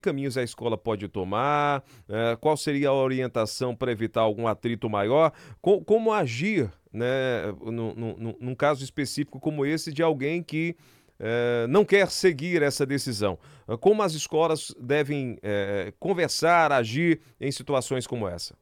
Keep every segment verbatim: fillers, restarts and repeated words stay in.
caminhos a escola pode tomar? Eh, qual seria a orientação para evitar algum atrito maior? Co- como agir, né, num, num- num caso específico como esse de alguém que eh, não quer seguir essa decisão? Eh, Como as escolas devem eh, conversar, agir em situações como essa?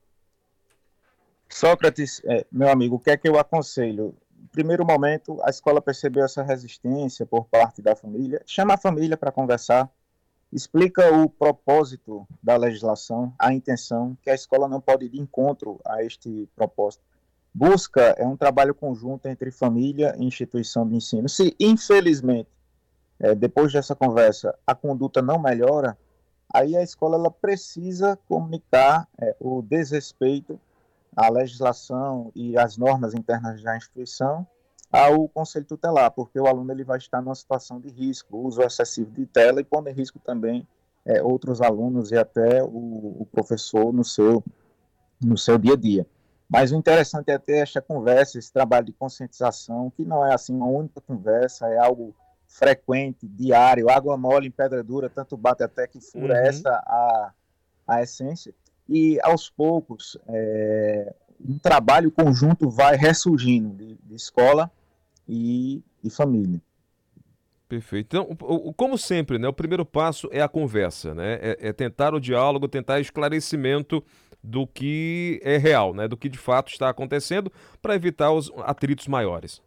Sócrates, é, meu amigo, o que é que eu aconselho? No primeiro momento, a escola percebeu essa resistência por parte da família, chama a família para conversar, explica o propósito da legislação, a intenção, que a escola não pode ir de encontro a este propósito. Busca é um trabalho conjunto entre família e instituição de ensino. Se, infelizmente, é, depois dessa conversa, a conduta não melhora, aí a escola ela precisa comunicar é, o desrespeito à legislação e às normas internas da instituição ao conselho tutelar, porque o aluno ele vai estar numa situação de risco, uso excessivo de tela e pondo em risco também é, outros alunos e até o, o professor no seu, no seu dia a dia. Mas o interessante é ter esta conversa, esse trabalho de conscientização, que não é assim uma única conversa, é algo frequente, diário, água mole em pedra dura, tanto bate até que fura, é Uhum. essa a, a essência. E aos poucos, é, um trabalho conjunto vai ressurgindo de, de escola e, e família. Perfeito. Então, o- o- como sempre, né, o primeiro passo é a conversa, né? É, é tentar o diálogo, tentar esclarecimento do que é real, né? Do que de fato está acontecendo, para evitar os atritos maiores.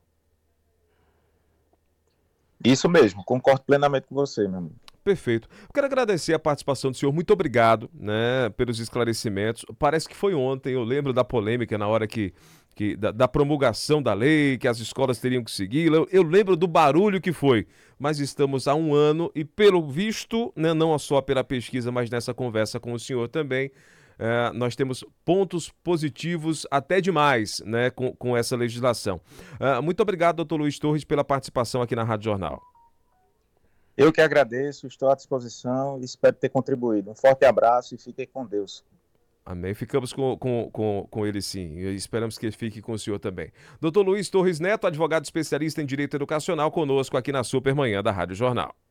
Isso mesmo, concordo plenamente com você, meu amigo. Perfeito. Eu quero agradecer a participação do senhor. Muito obrigado, né, pelos esclarecimentos. Parece que foi ontem, eu lembro da polêmica na hora que, que da, da promulgação da lei, que as escolas teriam que seguir. Eu, eu lembro do barulho que foi. Mas estamos há um ano e, pelo visto, né, não só pela pesquisa, mas nessa conversa com o senhor também, eh, nós temos pontos positivos até demais, né, com, com essa legislação. Ah, muito obrigado, doutor Luiz Torres, pela participação aqui na Rádio Jornal. Eu que agradeço, estou à disposição e espero ter contribuído. Um forte abraço e fiquem com Deus. Amém. Ficamos com, com, com, com ele sim. E esperamos que ele fique com o senhor também. doutor Luiz Torres Neto, advogado especialista em direito educacional, conosco aqui na Supermanhã da Rádio Jornal.